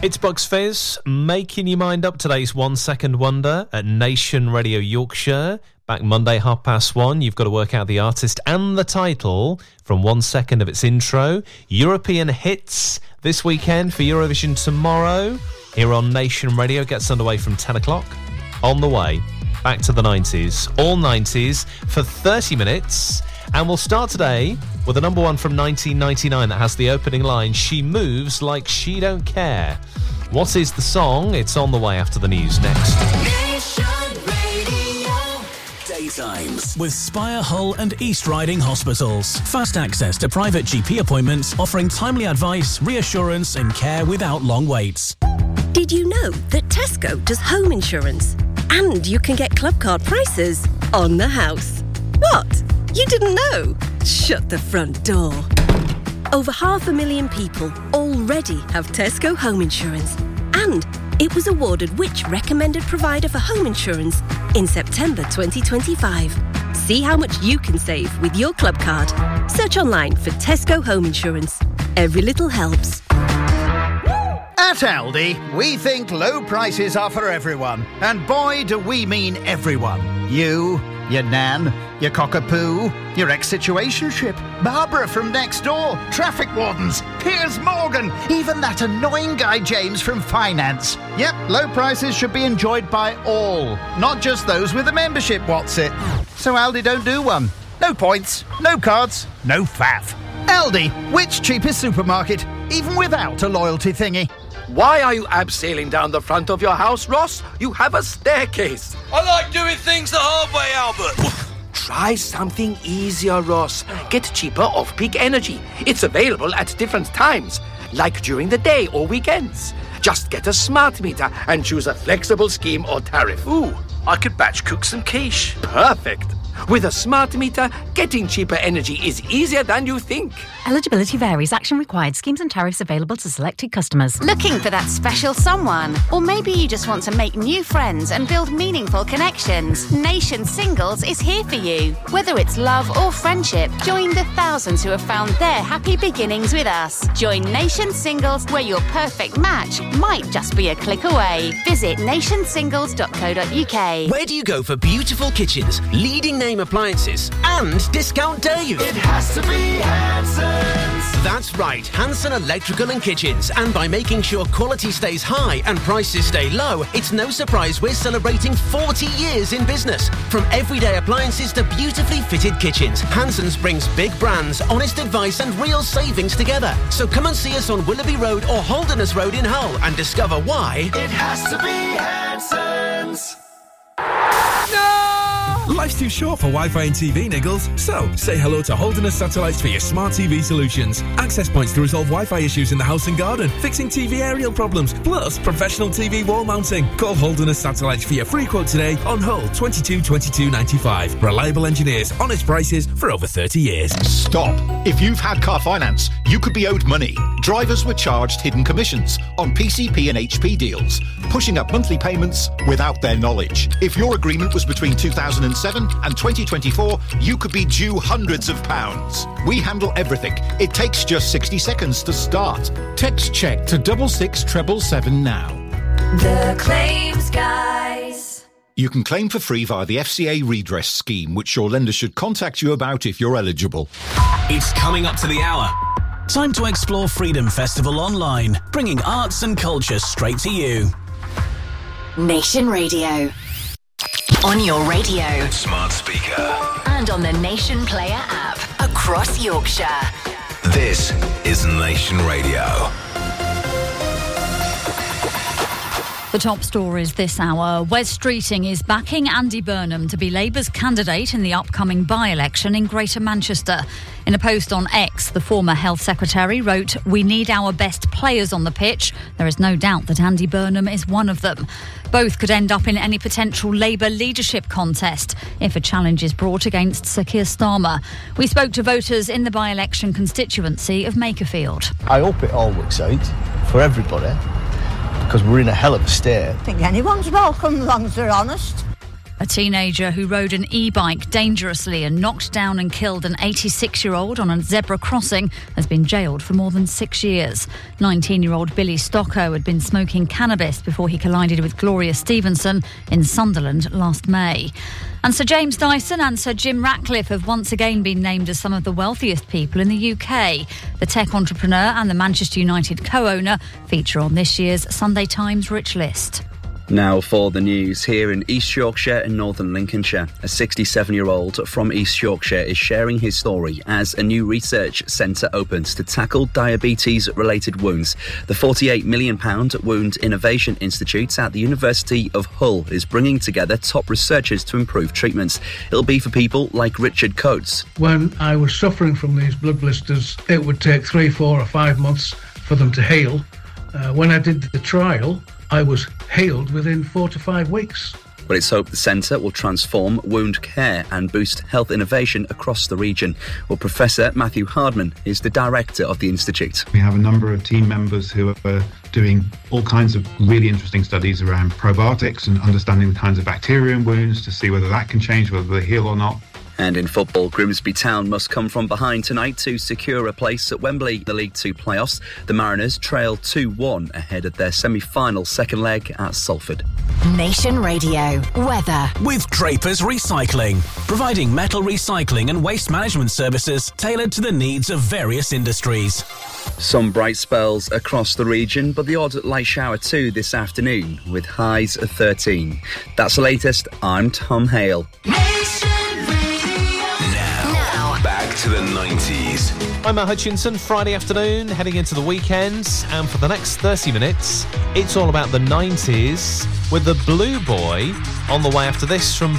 It's Bucks Fizz, making your mind up. Today's 1 Second Wonder at Nation Radio Yorkshire. Back Monday, 1:30. You've got to work out the artist and the title from 1 second of its intro. European hits this weekend for Eurovision tomorrow. Here on Nation Radio, gets underway from 10 o'clock. On the way, back to the 90s. All 90s for 30 minutes. And we'll start today with a number one from 1999 that has the opening line, "She moves like she don't care." What is the song? It's on the way after the news next. Nation Radio. Daytimes. With Spire, Hull and East Riding Hospitals. Fast access to private GP appointments, offering timely advice, reassurance and care without long waits. Did you know that Tesco does home insurance? And you can get club card prices on the house. What? You didn't know? Shut the front door. Over 500,000 people already have Tesco home insurance. And it was awarded which recommended provider for home insurance in September 2025. See how much you can save with your club card. Search online for Tesco home insurance. Every little helps. At Aldi, we think low prices are for everyone. And boy, do we mean everyone. You, your nan, your cockapoo, your ex-situationship, Barbara from next door, traffic wardens, Piers Morgan, even that annoying guy James from finance. Yep, low prices should be enjoyed by all, not just those with a membership, what's it? So Aldi don't do one. No points, no cards, no faff. Aldi, which cheapest supermarket, even without a loyalty thingy? Why are you abseiling down the front of your house, Ross? You have a staircase. I like doing things the hard way, Albert. Try something easier, Ross. Get cheaper off-peak energy. It's available at different times, like during the day or weekends. Just get a smart meter and choose a flexible scheme or tariff. Ooh, I could batch cook some quiche. Perfect. With a smart meter, getting cheaper energy is easier than you think. Eligibility varies. Action required. Schemes and tariffs available to selected customers. Looking for that special someone? Or maybe you just want to make new friends and build meaningful connections. Nation Singles is here for you. Whether it's love or friendship, join the thousands who have found their happy beginnings with us. Join Nation Singles, where your perfect match might just be a click away. Visit nationsingles.co.uk. Where do you go for beautiful kitchens, leading name appliances and discount days? It has to be Hanson's. That's right, Hanson Electrical and Kitchens. And by making sure quality stays high and prices stay low, it's no surprise we're celebrating 40 years in business. From everyday appliances to beautifully fitted kitchens, Hanson's brings big brands, honest advice and real savings together. So come and see us on Willoughby Road or Holderness Road in Hull and discover why it has to be Hanson's. Life's too short for Wi-Fi and TV, Niggles. So, say hello to Holderness Satellites for your smart TV solutions. Access points to resolve Wi-Fi issues in the house and garden, fixing TV aerial problems, plus professional TV wall mounting. Call Holderness Satellites for your free quote today on hold 22 22 95. Reliable engineers, honest prices for over 30 years. Stop. If you've had car finance, you could be owed money. Drivers were charged hidden commissions on PCP and HP deals, pushing up monthly payments without their knowledge. If your agreement was between 2007 and 2024, you could be due hundreds of pounds. We handle everything. It takes just 60 seconds to start. Text check to 66777 now. The Claims Guys. You can claim for free via the FCA redress scheme, which your lender should contact you about if you're eligible. It's coming up to the hour. Time to explore Freedom Festival online, bringing arts and culture straight to you. Nation Radio. On your radio. Smart speaker. And on the Nation Player app. Across Yorkshire. This is Nation Radio. The top stories this hour. Wes Streeting is backing Andy Burnham to be Labour's candidate in the upcoming by-election in Greater Manchester. In a post on X, the former Health Secretary wrote, "We need our best players on the pitch. There is no doubt that Andy Burnham is one of them." Both could end up in any potential Labour leadership contest if a challenge is brought against Sir Keir Starmer. We spoke to voters in the by-election constituency of Makerfield. I hope it all works out for everybody, because we're in a hell of a state. I think anyone's welcome as long as they're honest. A teenager who rode an e-bike dangerously and knocked down and killed an 86-year-old on a zebra crossing has been jailed for more than 6 years. 19-year-old Billy Stocko had been smoking cannabis before he collided with Gloria Stevenson in Sunderland last May. And Sir James Dyson and Sir Jim Ratcliffe have once again been named as some of the wealthiest people in the UK. The tech entrepreneur and the Manchester United co-owner feature on this year's Sunday Times Rich List. Now for the news. Here in East Yorkshire and Northern Lincolnshire, a 67-year-old from East Yorkshire is sharing his story as a new research centre opens to tackle diabetes-related wounds. The £48 million Wound Innovation Institute at the University of Hull is bringing together top researchers to improve treatments. It'll be for people like Richard Coates. When I was suffering from these blood blisters, it would take 3, 4 or 5 months for them to heal. When I did the trial, I was healed within 4 to 5 weeks. Well, it's hoped the centre will transform wound care and boost health innovation across the region. Well, Professor Matthew Hardman is the director of the institute. We have a number of team members who are doing all kinds of really interesting studies around probiotics and understanding the kinds of bacteria in wounds to see whether that can change, whether they heal or not. And in football, Grimsby Town must come from behind tonight to secure a place at Wembley, the League Two playoffs. The Mariners trail 2-1 ahead of their semi-final second leg at Salford. Nation Radio weather with Draper's Recycling, providing metal recycling and waste management services tailored to the needs of various industries. Some bright spells across the region, but the odd light shower too this afternoon, with highs of 13. That's the latest. I'm Tom Hale. Back to the 90s. I'm Matt Hutchinson, Friday afternoon, heading into the weekend, and for the next 30 minutes, it's all about the 90s with the Blue Boy on the way after this from